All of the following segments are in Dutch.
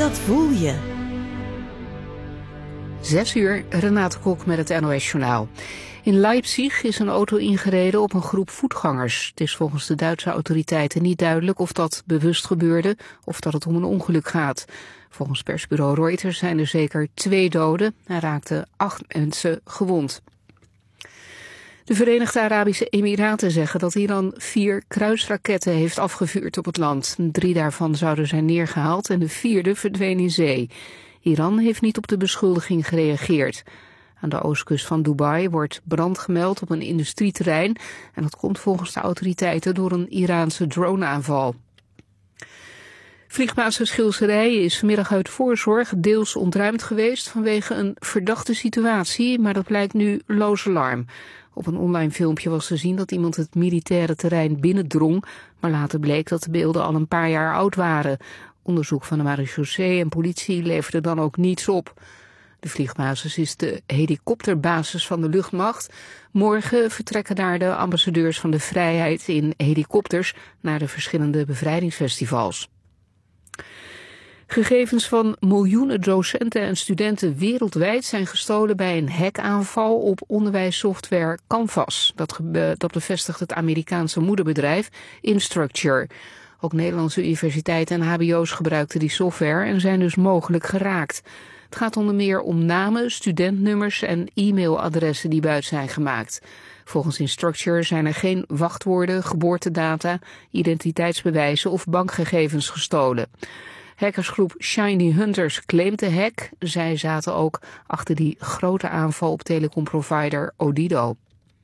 Dat voel je. 6 uur, Renate Kok met het NOS-journaal. In Leipzig is een auto ingereden op een groep voetgangers. Het is volgens de Duitse autoriteiten niet duidelijk of dat bewust gebeurde of dat het om een ongeluk gaat. Volgens persbureau Reuters zijn er zeker 2 doden en raakten 8 mensen gewond. De Verenigde Arabische Emiraten zeggen dat Iran 4 kruisraketten heeft afgevuurd op het land. 3 daarvan zouden zijn neergehaald en de 4e verdween in zee. Iran heeft niet op de beschuldiging gereageerd. Aan de oostkust van Dubai wordt brand gemeld op een industrieterrein en dat komt volgens de autoriteiten door een Iraanse droneaanval. Vliegbasis Schilserij is vanmiddag uit voorzorg deels ontruimd geweest vanwege een verdachte situatie, maar dat blijkt nu loos alarm. Op een online filmpje was te zien dat iemand het militaire terrein binnendrong, maar later bleek dat de beelden al een paar jaar oud waren. Onderzoek van de marechaussee en politie leverde dan ook niets op. De vliegbasis is de helikopterbasis van de luchtmacht. Morgen vertrekken daar de ambassadeurs van de vrijheid in helikopters naar de verschillende bevrijdingsfestivals. Gegevens van miljoenen docenten en studenten wereldwijd zijn gestolen bij een hackaanval op onderwijssoftware Canvas. Dat bevestigt het Amerikaanse moederbedrijf Instructure. Ook Nederlandse universiteiten en hbo's gebruikten die software en zijn dus mogelijk geraakt. Het gaat onder meer om namen, studentnummers en e-mailadressen die buit zijn gemaakt. Volgens Instructure zijn er geen wachtwoorden, geboortedata, identiteitsbewijzen of bankgegevens gestolen. Hackersgroep Shiny Hunters claimt de hack. Zij zaten ook achter die grote aanval op telecomprovider Odido.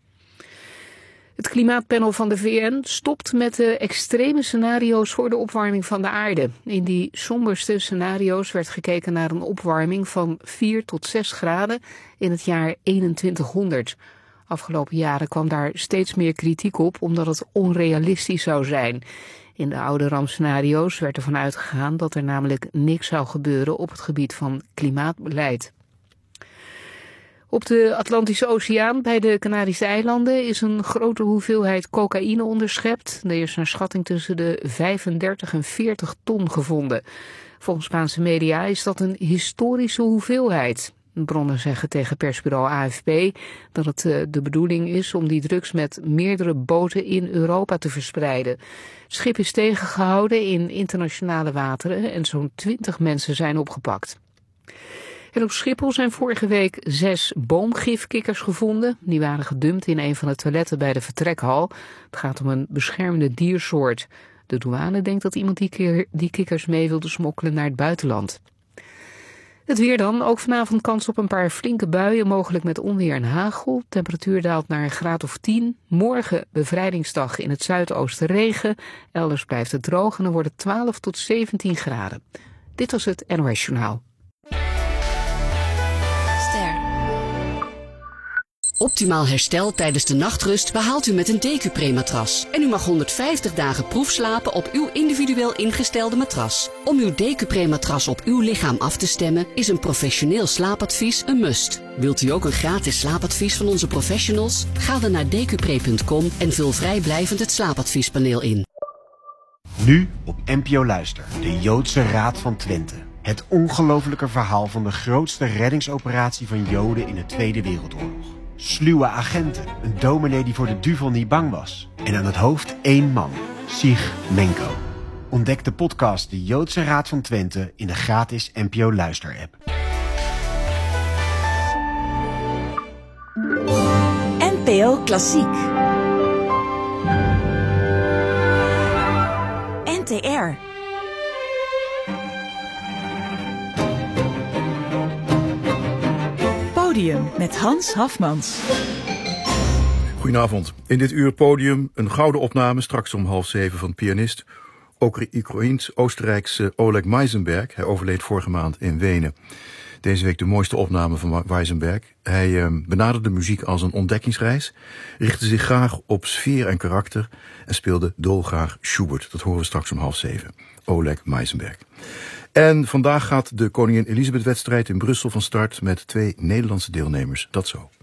Het klimaatpanel van de VN stopt met de extreme scenario's voor de opwarming van de aarde. In die somberste scenario's werd gekeken naar een opwarming van 4 tot 6 graden in het jaar 2100. Afgelopen jaren kwam daar steeds meer kritiek op omdat het onrealistisch zou zijn. In de oude rampscenario's werd ervan uitgegaan dat er namelijk niks zou gebeuren op het gebied van klimaatbeleid. Op de Atlantische Oceaan bij de Canarische eilanden is een grote hoeveelheid cocaïne onderschept. Er is naar schatting tussen de 35 en 40 ton gevonden. Volgens Spaanse media is dat een historische hoeveelheid. Bronnen zeggen tegen persbureau AFP dat het de bedoeling is om die drugs met meerdere boten in Europa te verspreiden. Het schip is tegengehouden in internationale wateren en zo'n 20 mensen zijn opgepakt. En op Schiphol zijn vorige week 6 boomgifkikkers gevonden. Die waren gedumpt in een van de toiletten bij de vertrekhal. Het gaat om een beschermde diersoort. De douane denkt dat iemand die kikkers mee wilde smokkelen naar het buitenland. Het weer dan, ook vanavond kans op een paar flinke buien, mogelijk met onweer en hagel. Temperatuur daalt naar een graad of 10. Morgen bevrijdingsdag in het zuidoosten regen. Elders blijft het droog en dan wordt het 12 tot 17 graden. Dit was het NOS Journaal. Optimaal herstel tijdens de nachtrust behaalt u met een DQ-Pre-matras. En u mag 150 dagen proefslapen op uw individueel ingestelde matras. Om uw DQ-Pre-matras op uw lichaam af te stemmen is een professioneel slaapadvies een must. Wilt u ook een gratis slaapadvies van onze professionals? Ga dan naar dqpre.com en vul vrijblijvend het slaapadviespaneel in. Nu op NPO Luister, de Joodse Raad van Twente. Het ongelofelijke verhaal van de grootste reddingsoperatie van Joden in de Tweede Wereldoorlog. Sluwe agenten, een dominee die voor de duivel niet bang was. En aan het hoofd 1 man, Sig Menko. Ontdek de podcast De Joodse Raad van Twente in de gratis NPO Luister-app. NPO Klassiek. NTR. Podium met Hans Hafmans. Goedenavond. In dit uur Podium een gouden opname, straks om 6:30 van pianist Oekraïens Oostenrijkse Oleg Meisenberg. Hij overleed vorige maand in Wenen. Deze week de mooiste opname van Meisenberg. Hij benaderde muziek als een ontdekkingsreis, richtte zich graag op sfeer en karakter en speelde dolgraag Schubert. Dat horen we straks om 6:30. Oleg Meisenberg. En vandaag gaat de Koningin Elisabeth-wedstrijd in Brussel van start met 2 Nederlandse deelnemers. Dat zo.